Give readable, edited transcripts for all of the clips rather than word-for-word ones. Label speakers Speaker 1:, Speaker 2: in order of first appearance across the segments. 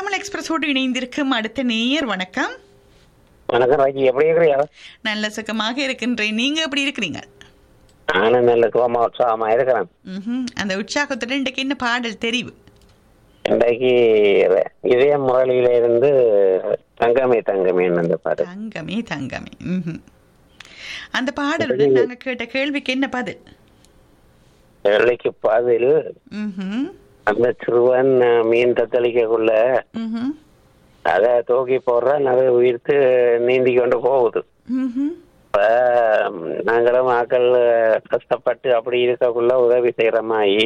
Speaker 1: தமிழ் எக்ஸ்பிரஸோடு இணைந்திருக்கும் அடுத்த நேயர். வணக்கம்.
Speaker 2: வணக்கம் ராஜி, எப்படி இருக்கிறீங்க?
Speaker 1: நல்ல சுகமாக இருக்கின்றேன். நீங்க எப்படி இருக்கிறீங்க?
Speaker 2: நானும் நல்ல சுகமா உற்சாகமா இருக்கிறேன்.
Speaker 1: அந்த உற்சாகத்துடன் இன்றைக்கு என்ன பாடல் தெரிவு?
Speaker 2: இன்றைக்கு இதய முரளியில இருந்து தங்கமே தங்கமே அந்த பாடல்.
Speaker 1: தங்கமே தங்கமே. அந்த பாடலுடன் நாங்க கேட்ட கேள்விக்கு என்ன பதில்?
Speaker 2: கேள்விக்கு பதில், அந்த சிறுவன் மீன் தத்தளிக்கக்குள்ள அத தூக்கி போடுறான், அதை உயிர்த்து நீந்தி கொண்டு போகுது. இப்ப நாங்களும் ஆக்கள் கஷ்டப்பட்டு அப்படி இருக்கக்குள்ள உதவி செய்யற மாதிரி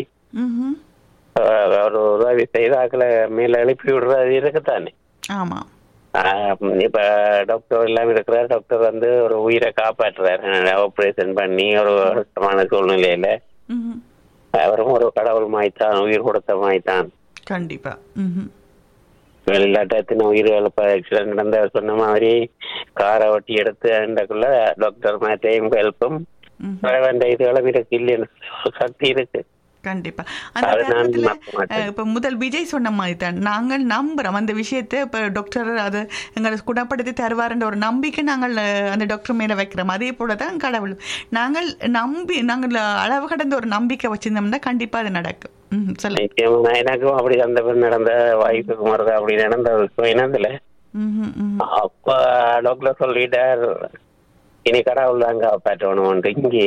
Speaker 2: ஒரு உதவி செய்து ஆக்களை மேல எழுப்பி விடுறது இருக்குத்தானே.
Speaker 1: ஆமா.
Speaker 2: இப்ப டாக்டர் எல்லாம் இருக்கிறார், டாக்டர் வந்து ஒரு உயிரை காப்பாற்றுறாரு ஆபரேஷன் பண்ணி ஒரு கஷ்டமான சூழ்நிலையில. அவரும் ஒரு கடவுள் மாய்த்தான், உயிர் கொடுத்த மாய்த்தான்.
Speaker 1: கண்டிப்பா.
Speaker 2: வெளிநாட்டத்தின உயிர்கள் ஆக்சிடென்ட் நடந்த சொன்ன மாதிரி காரை ஒட்டி எடுத்து அண்டக்குள்ள டாக்டர் மேட்டையும் ஹெல்ப்பும் இதுகளும் இருக்கு, இல்லைன்னு சக்தி இருக்கு.
Speaker 1: கண்டிப்பா. இப்ப முதல் விஜய் சொன்ன மாதிரி தான் நாங்கள் நம்புறோம் அந்த விஷயத்தை. இப்ப டாக்டர் அதை எங்களை குணப்படுத்தி தருவார்ன்ற ஒரு நம்பிக்கை நாங்கள் அந்த டாக்டர் மேல வைக்கிறோம். அதே போலதான் கடவுள். நாங்கள் அளவு கடந்த ஒரு நம்பிக்கை வச்சிருந்தோம்னா கண்டிப்பா அது நடக்கும்.
Speaker 2: எனக்கும் அப்படி அந்த நடந்த வாய்ப்பு குமார் அப்படி நடந்த இனத்துல அப்ப டாக்டர் சொல்லிட்டார், இனி கடவுள் தாங்க காப்பாற்றணும். இங்கே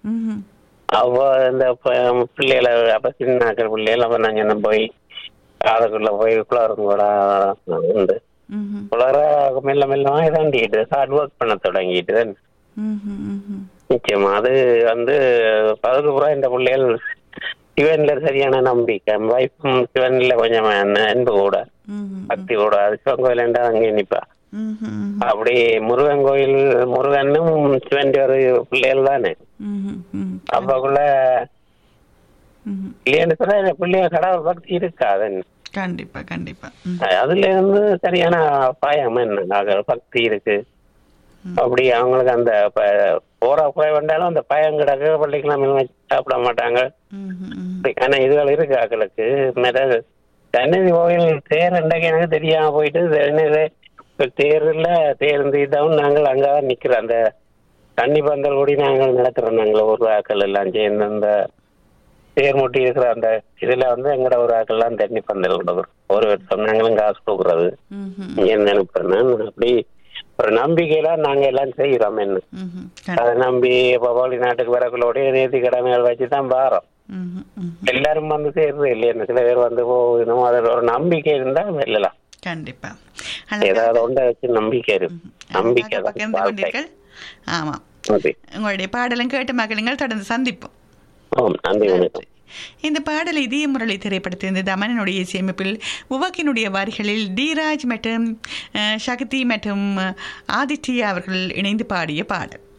Speaker 2: அவ இந்த பிள்ளைகளை அப்ப சின்ன பிள்ளைகள் அப்ப நாங்க என்ன போய் காதுக்குள்ள போய் குளரும் கூட உண்டு. குளர மெல்ல மெல்லமா இதாண்டிட்டு ஹார்ட் ஒர்க் பண்ண தொடங்கிட்டு தான் நிச்சயமா அது வந்து அதுக்கப்புறம் இந்த பிள்ளைகள் சிவன்ல சரியான நம்பிக்கை, வைஃபும் சிவன்ல கொஞ்சம் அன்பு கூட பக்தி கூட. அது சிவன் கோயிலண்டா அங்கே நிப்பா. அப்படி முருகன் கோயில் முருகனும் சிவன் ஒரு பிள்ளைகள் தானே. அப்பக்குள்ள இல்லைன்னு சொன்னா பிள்ளைய கடவுள் பக்தி இருக்காது.
Speaker 1: கண்டிப்பா கண்டிப்பா.
Speaker 2: அதுல இருந்து சரியான பாயம் என்ன பக்தி இருக்கு. அப்படி அவங்களுக்கு அந்த போற குறை வந்தாலும் அந்த பயம் கிடக்கு. பள்ளிக்கெல்லாம் சாப்பிட மாட்டாங்க. ஆனா இதுகள் இருக்கு ஆக்களுக்கு. தண்ணி கோயில் தேர் இன்றைக்கு எனக்கு தெரியாம போயிட்டு தேர்ல தேர்ந்தவும் நாங்கள் அங்கதான் நிக்கிறோம். அந்த தண்ணி பந்தல் கூடி நாங்கள் நடத்துறோம். நாங்கள் ஒரு ஆக்கள் எல்லாம் சேர்ந்து அந்த தேர் முட்டி இருக்கிற அந்த இதுல வந்து எங்கட ஒரு ஆக்கள் எல்லாம் தண்ணி பந்தல் கொடுக்குறோம். ஒரு வருஷம் நாங்களும் காசு கொடுக்குறது இங்க அனுப்புறேன். அப்படி ஒரு நம்பிக்கையில நாங்க எல்லாம் செய்யறோம். என்ன அதை நம்பி இப்ப வெளிநாட்டுக்கு வரக்குள்ளோடைய நேர்த்தி கடமைகள் வச்சுதான் வாரோம். எல்லாரும் வந்து சேர்றது இல்லையா, சில பேர் வந்து போகணும். அதில் ஒரு நம்பிக்கை இருந்தா வெல்லலாம்.
Speaker 1: கண்டிப்பா.
Speaker 2: ஏதாவது ஒன்றை வச்சு நம்பிக்கை இருக்கு. நம்பிக்கை தான்.
Speaker 1: ஆமா. உங்களுடைய பாடலும் கேட்டு மகளுங்கள் தொடர்ந்து சந்திப்போம். இந்த பாடல் இதய முரளி திரைப்படத்திலிருந்து தமனனுடைய இசையமைப்பில் உவக்கினுடைய வரிகளில் டிராஜ் மற்றும் சக்தி மற்றும் ஆதித்யா அவர்கள் இணைந்து பாடிய பாடல்.